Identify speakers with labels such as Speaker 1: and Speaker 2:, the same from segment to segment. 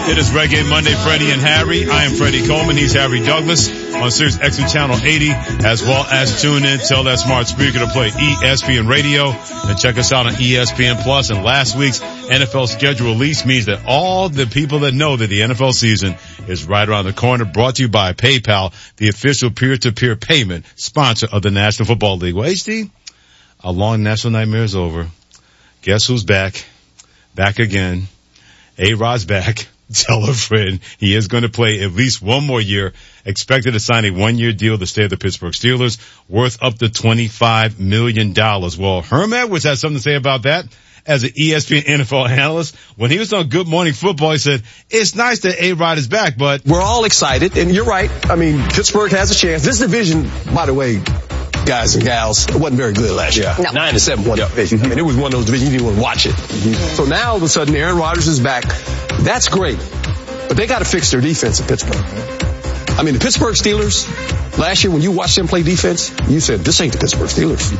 Speaker 1: It is Reggae Monday, Freddie and Harry. I am Freddie Coleman. He's Harry Douglas on Sirius XM Channel 80, as well as tune in, tell that smart speaker to play ESPN Radio, and check us out on ESPN Plus. And last week's NFL schedule release means that all the people that know that the NFL season is right around the corner. Brought to you by PayPal, the official peer-to-peer payment sponsor of the National Football League. Well, HD, a long national nightmare is over. Guess who's back? Back again. A-Rod's back. Tell a friend he is going to play at least one more year. Expected to sign a one-year deal to stay with the Pittsburgh Steelers, worth up to $25 million. Well, Herm Edwards has something to say about that. As an ESPN NFL analyst, when he was on Good Morning Football, he said, it's nice that A-Rod is back, but
Speaker 2: we're all excited, and you're right. I mean, Pittsburgh has a chance. This division, by the way, guys and gals, it wasn't very good last year. No. 9-7 won division. I mean, it was one of those divisions you didn't want to watch it. So now all of a sudden Aaron Rodgers is back. That's great. But they got to fix their defense in Pittsburgh. I mean, the Pittsburgh Steelers, last year when you watched them play defense, you said, this ain't the Pittsburgh Steelers.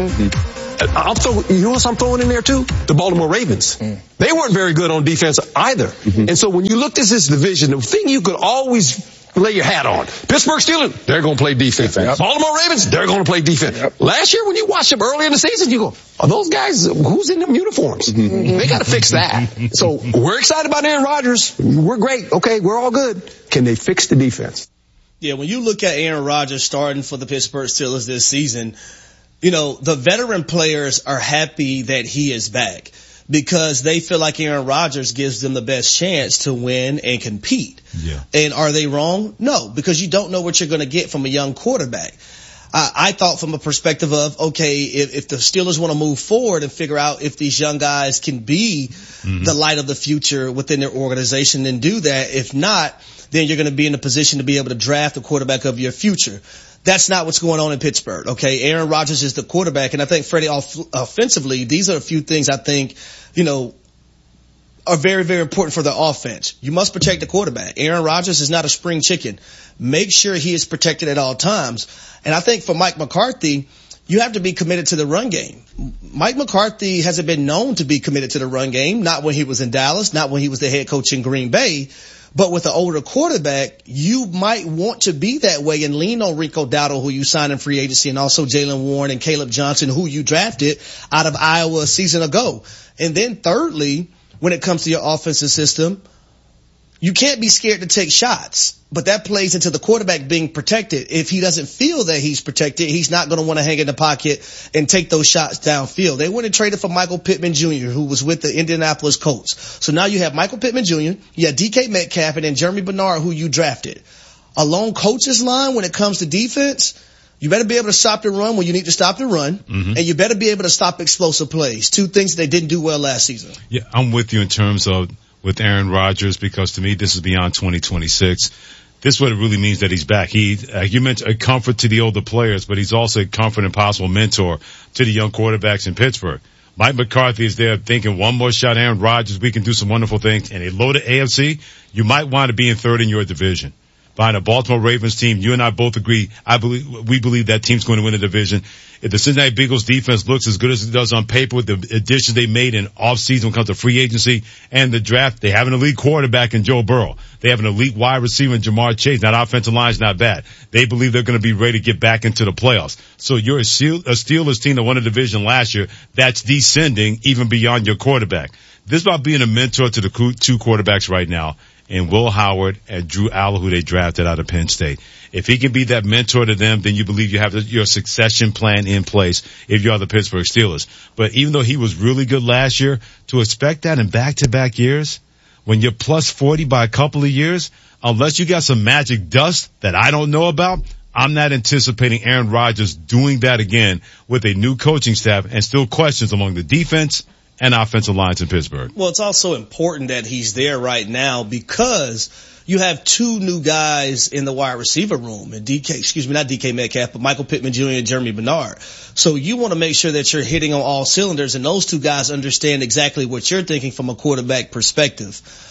Speaker 2: You know what I'm throwing in there too? The Baltimore Ravens. They weren't very good on defense either. And so when you looked at this division, the thing you could always lay your hat on. Pittsburgh Steelers, they're going to play defense. Yep. Baltimore Ravens, they're going to play defense. Yep. Last year when you watched them early in the season, you go, are those guys, who's in them uniforms? They got to fix that. So we're excited about Aaron Rodgers. We're great. Okay, we're all good. Can they fix the defense?
Speaker 3: Yeah, when you look at Aaron Rodgers starting for the Pittsburgh Steelers this season, you know, the veteran players are happy that he is back because they feel like Aaron Rodgers gives them the best chance to win and compete. Yeah. And are they wrong? No, because you don't know what you're going to get from a young quarterback. I thought from a perspective of, okay, if the Steelers want to move forward and figure out if these young guys can be the light of the future within their organization, then do that. If not, then you're going to be in a position to be able to draft the quarterback of your future. That's not what's going on in Pittsburgh, okay? Aaron Rodgers is the quarterback, and I think, Freddie, offensively, these are a few things I think, you know, are very, very important for the offense. You must protect the quarterback. Aaron Rodgers is not a spring chicken. Make sure he is protected at all times. And I think for Mike McCarthy, you have to be committed to the run game. Mike McCarthy hasn't been known to be committed to the run game, not when he was in Dallas, not when he was the head coach in Green Bay. But with an older quarterback, you might want to be that way and lean on Rico Dowdle, who you signed in free agency, and also Jaylen Warren and Caleb Johnson, who you drafted out of Iowa a season ago. And then thirdly, when it comes to your offensive system, you can't be scared to take shots, but that plays into the quarterback being protected. If he doesn't feel that he's protected, he's not going to want to hang in the pocket and take those shots downfield. They went and traded for Michael Pittman Jr., who was with the Indianapolis Colts. So now you have Michael Pittman Jr., you have DK Metcalf, and then Jeremy Bernard, who you drafted. A lone coach's line when it comes to defense, you better be able to stop the run when you need to stop the run, and you better be able to stop explosive plays. Two things they didn't do well last season.
Speaker 1: Yeah, I'm with you in terms of with Aaron Rodgers, because to me this is beyond 2026. This is what it really means that he's back. You mentioned a comfort to the older players, but he's also a comfort and possible mentor to the young quarterbacks in Pittsburgh. Mike McCarthy is there thinking one more shot, Aaron Rodgers, we can do some wonderful things. And a loaded AFC, you might want to be in third in your division. Behind a Baltimore Ravens team, you and I both agree, we believe that team's going to win the division. If the Cincinnati Bengals defense looks as good as it does on paper with the additions they made in offseason when it comes to free agency and the draft, they have an elite quarterback in Joe Burrow. They have an elite wide receiver in Jamar Chase. That offensive line's not bad. They believe they're going to be ready to get back into the playoffs. So you're a Steelers team that won the division last year that's descending even beyond your quarterback. This is about being a mentor to the two quarterbacks right now, and Will Howard and Drew Allen, who they drafted out of Penn State. If he can be that mentor to them, then you believe you have your succession plan in place if you are the Pittsburgh Steelers. But even though he was really good last year, to expect that in back-to-back years, when you're plus 40 by a couple of years, unless you got some magic dust that I don't know about, I'm not anticipating Aaron Rodgers doing that again with a new coaching staff and still questions among the defense and offensive lines in Pittsburgh.
Speaker 3: Well, it's also important that he's there right now because you have two new guys in the wide receiver room, and not DK Metcalf, but Michael Pittman Jr. and Jeremy Bernard. So you want to make sure that you're hitting on all cylinders, and those two guys understand exactly what you're thinking from a quarterback perspective.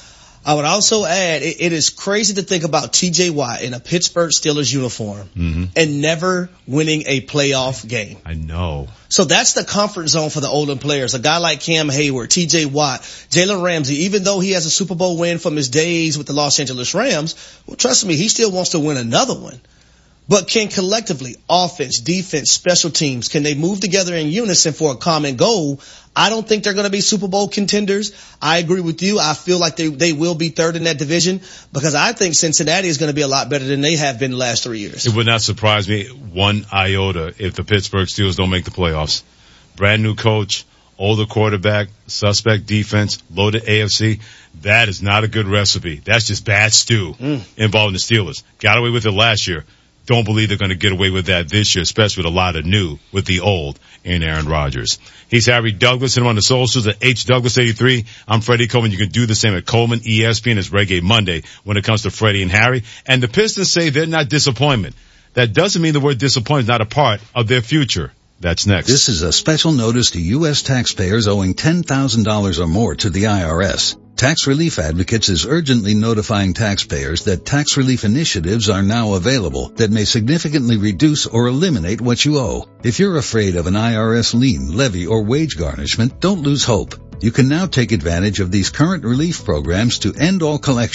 Speaker 3: I would also add, it is crazy to think about T.J. Watt in a Pittsburgh Steelers uniform and never winning a playoff game.
Speaker 1: I know.
Speaker 3: So that's the comfort zone for the older players. A guy like Cam Hayward, T.J. Watt, Jalen Ramsey, even though he has a Super Bowl win from his days with the Los Angeles Rams, well, trust me, he still wants to win another one. But can collectively, offense, defense, special teams, can they move together in unison for a common goal? I don't think they're going to be Super Bowl contenders. I agree with you. I feel like they will be third in that division because I think Cincinnati is going to be a lot better than they have been the last 3 years.
Speaker 1: It would not surprise me one iota if the Pittsburgh Steelers don't make the playoffs. Brand new coach, older quarterback, suspect defense, loaded AFC. That is not a good recipe. That's just bad stew involving the Steelers. Got away with it last year. Don't believe they're going to get away with that this year, especially with a lot of new with the old in Aaron Rodgers. He's Harry Douglas, and I'm on the socials at HDouglas83. I'm Freddie Coleman. You can do the same at Coleman ESPN. It's Reggae Monday when it comes to Freddie and Harry. And the Pistons say they're not disappointment. That doesn't mean the word disappointment is not a part of their future. That's next.
Speaker 4: This is a special notice to U.S. taxpayers owing $10,000 or more to the IRS. Tax Relief Advocates is urgently notifying taxpayers that tax relief initiatives are now available that may significantly reduce or eliminate what you owe. If you're afraid of an IRS lien, levy, or wage garnishment, don't lose hope. You can now take advantage of these current relief programs to end all collections.